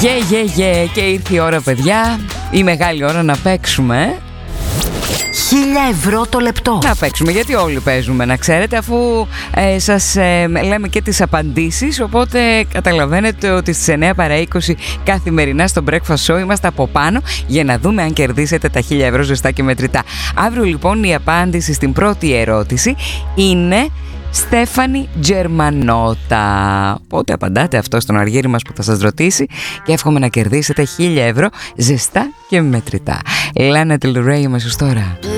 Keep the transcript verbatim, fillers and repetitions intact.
Γε, γε, γε, και ήρθε η ώρα, παιδιά, η μεγάλη ώρα να παίξουμε. Χίλια ευρώ το λεπτό. Να παίξουμε, γιατί όλοι παίζουμε, να ξέρετε, αφού ε, σας ε, λέμε και τις απαντήσεις. Οπότε καταλαβαίνετε ότι στις εννιά παρά είκοσι καθημερινά στο Breakfast Show είμαστε από πάνω για να δούμε αν κερδίσετε τα χίλια ευρώ ζεστά και μετρητά. Αύριο λοιπόν η απάντηση στην πρώτη ερώτηση είναι Στέφανη Τζερμανότα. Οπότε απαντάτε αυτό στον αργύρι μας που θα σας ρωτήσει και εύχομαι να κερδίσετε χίλια ευρώ ζεστά και μετρητά. Λάνα Del Rey αμέσως τώρα.